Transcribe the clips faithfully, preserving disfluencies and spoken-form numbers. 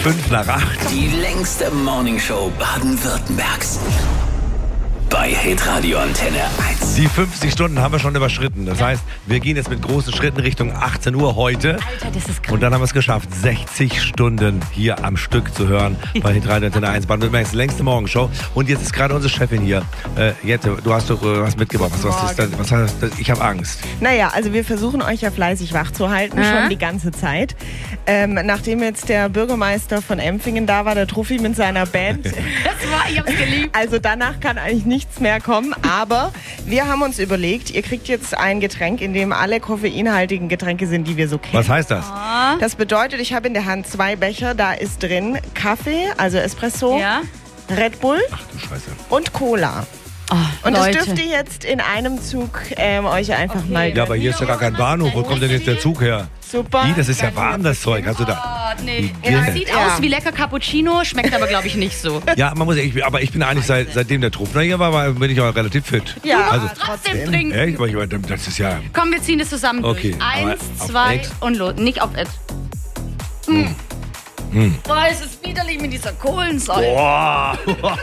fünf nach acht. Die längste Morningshow Baden-Württembergs. Bei Hitradio Antenne eins. Die fünfzig Stunden haben wir schon überschritten. Das heißt, wir gehen jetzt mit großen Schritten Richtung achtzehn Uhr heute. Alter, das ist krass. Und dann haben wir es geschafft, sechzig Stunden hier am Stück zu hören bei Hitradio Antenne eins. Baden-Württembergs längste Morgenshow. Und jetzt ist gerade unsere Chefin hier. Äh, Jette, du hast doch äh, was mitgebracht. Was, was ist das? Was heißt das? Ich habe Angst. Naja, also wir versuchen euch ja fleißig wach zu halten, Mhm. schon die ganze Zeit. Ähm, nachdem jetzt der Bürgermeister von Empfingen da war, der Truffi mit seiner Band. Das war, ich hab's geliebt. Also danach kann eigentlich nichts mehr kommen, aber wir haben uns überlegt, ihr kriegt jetzt ein Getränk, in dem alle koffeinhaltigen Getränke sind, die wir so kennen. Was heißt das? Das bedeutet, ich habe in der Hand zwei Becher, da ist drin Kaffee, also Espresso, Ja? Red Bull Ach du Scheiße. und Cola. Oh, Und Leute. das dürft ihr jetzt in einem Zug ähm, euch einfach Okay. mal... Ja, aber hier ist ja gar kein Bahnhof. Wo kommt denn jetzt der Zug her? Super. Ih, das ist ja warm, das Zeug. Hast du da? Oh, nee. Ja. Das sieht Ja. aus wie lecker Cappuccino, schmeckt aber, glaube ich, nicht so. Ja, man muss, ich, aber ich bin eigentlich seit, seitdem der Truffner hier war, war, bin ich auch relativ fit. Ja, Also, Trotzdem trinken. echt? Aber ich meine, das ist ja... Komm, wir ziehen das zusammen Okay, durch. aber Eins, auf zwei Ex? und los. Nicht auf Ed. Mm. Mm. Boah, es ist widerlich mit dieser Kohlensäure. Boah,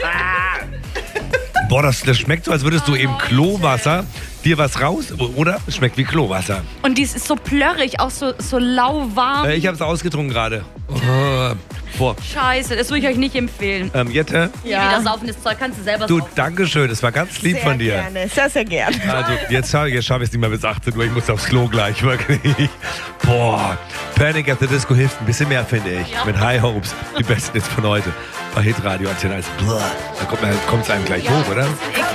Boah das, das schmeckt so, als würdest du im Klowasser dir was raus, oder? Es schmeckt wie Klowasser. Und dies ist so plörrig, auch so, so lauwarm. Äh, ich habe es ausgetrunken gerade. Oh, boah. Scheiße, das würde ich euch nicht empfehlen. Ähm, Jette, Nie wieder saufen, das Zeug kannst du selber du, saufen. Dankeschön, das war ganz lieb sehr von dir. gerne, sehr, sehr gerne. Also, jetzt, scha- jetzt schaffe ich es nicht mehr bis achtzehn Uhr. Ich muss aufs Klo gleich, wirklich. Boah, Panic at the Disco hilft ein bisschen mehr, finde ich. Ja. Mit High Hopes, die besten jetzt von heute. Bei Hitradio Antenne eins. Da kommt es einem gleich hoch, oder?